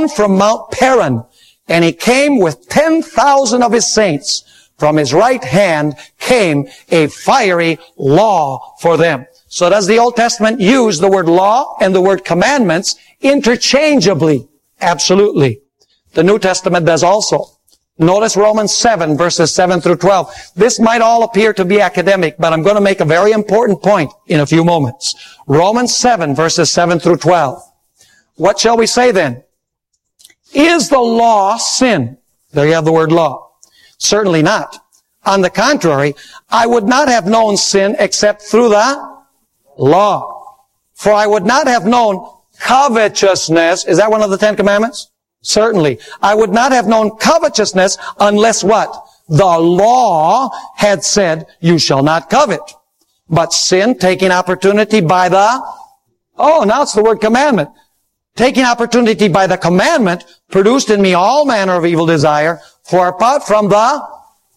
down from Mount Paran, and he came with 10,000 of his saints. From his right hand came a fiery law for them. So does the Old Testament use the word law and the word commandments interchangeably? Absolutely. The New Testament does also. Notice Romans 7, verses 7 through 12. This might all appear to be academic, but I'm going to make a very important point in a few moments. Romans 7, verses 7 through 12. What shall we say then? Is the law sin? There you have the word law. Certainly not. On the contrary, I would not have known sin except through the law. For I would not have known covetousness. Is that one of the 10 Commandments? Certainly. I would not have known covetousness unless what? The law had said, you shall not covet. But sin, taking opportunity by now it's the word commandment. Taking opportunity by the commandment produced in me all manner of evil desire. For apart from the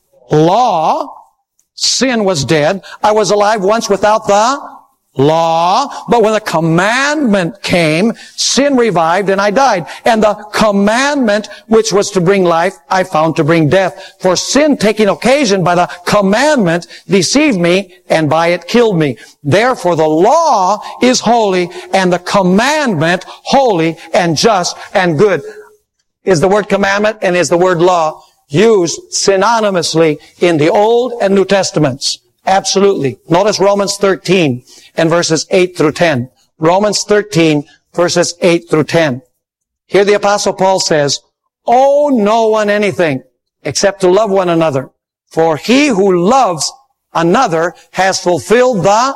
law, sin was dead. I was alive once without the law, but when the commandment came, sin revived and I died. And the commandment which was to bring life, I found to bring death. For sin, taking occasion by the commandment, deceived me, and by it killed me. Therefore the law is holy, and the commandment holy and just and good. Is the word commandment and is the word law used synonymously in the Old and New Testaments? Absolutely. Notice Romans 13 and verses 8 through 10. Romans 13 verses 8 through 10. Here the Apostle Paul says, owe no one anything except to love one another. For he who loves another has fulfilled the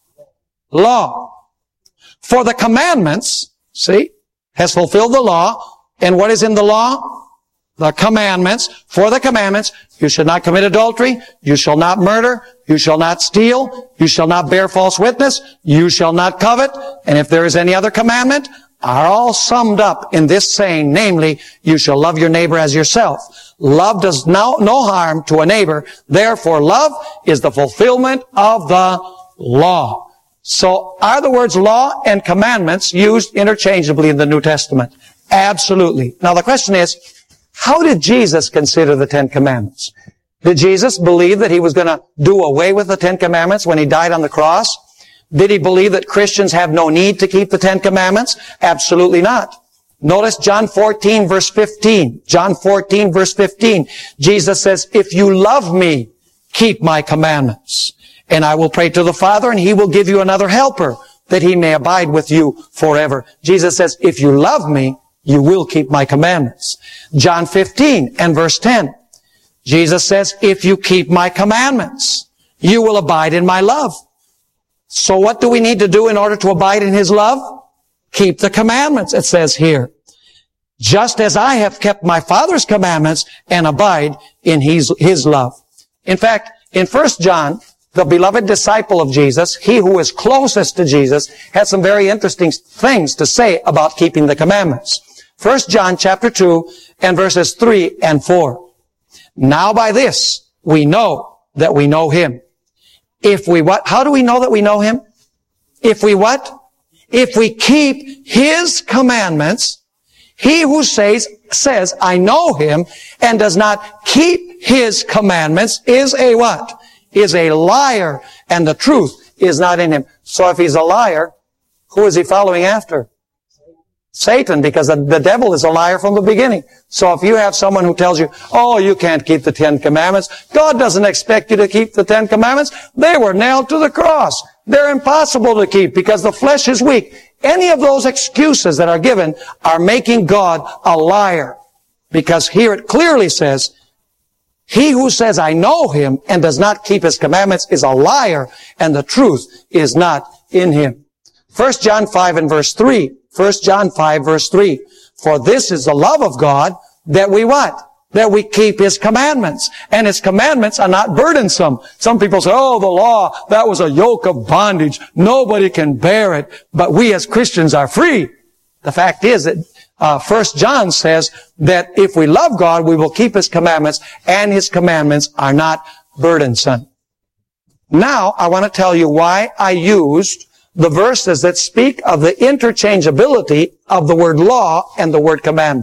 law. For the commandments, has fulfilled the law. And what is in the law? The commandments. For the commandments, you shall not commit adultery, you shall not murder, you shall not steal, you shall not bear false witness, you shall not covet, and if there is any other commandment, are all summed up in this saying, namely, you shall love your neighbor as yourself. Love does no harm to a neighbor, therefore love is the fulfillment of the law. So are the words law and commandments used interchangeably in the New Testament? Absolutely. Now the question is, how did Jesus consider the 10 Commandments? Did Jesus believe that he was going to do away with the 10 Commandments when he died on the cross? Did he believe that Christians have no need to keep the 10 Commandments? Absolutely not. Notice John 14 verse 15. John 14 verse 15. Jesus says, if you love me, keep my commandments. And I will pray to the Father, and he will give you another helper, that he may abide with you forever. Jesus says, if you love me, you will keep my commandments. John 15 and verse 10. Jesus says, if you keep my commandments, you will abide in my love. So what do we need to do in order to abide in his love? Keep the commandments, it says here. Just as I have kept my Father's commandments and abide in his love. In fact, in 1 John, the beloved disciple of Jesus, he who is closest to Jesus, has some very interesting things to say about keeping the commandments. 1 John chapter 2 and verses 3 and 4. Now by this we know that we know him. If we what? How do we know that we know him? If we what? If we keep his commandments. He who says, I know him, and does not keep his commandments is a what? Is a liar, and the truth is not in him. So if he's a liar, who is he following after? Satan, because the devil is a liar from the beginning. So if you have someone who tells you, oh, you can't keep the 10 Commandments, God doesn't expect you to keep the 10 Commandments. They were nailed to the cross. They're impossible to keep because the flesh is weak. Any of those excuses that are given are making God a liar. Because here it clearly says, he who says, I know him, and does not keep his commandments is a liar, and the truth is not in him. 1 John 5 and verse 3. 1 John 5 verse 3. For this is the love of God, that we what? That we keep his commandments. And his commandments are not burdensome. Some people say, oh, the law, that was a yoke of bondage. Nobody can bear it. But we as Christians are free. The fact is that 1 John says that if we love God, we will keep his commandments, and his commandments are not burdensome. Now, I want to tell you why I used the verses that speak of the interchangeability of the word law and the word commandment.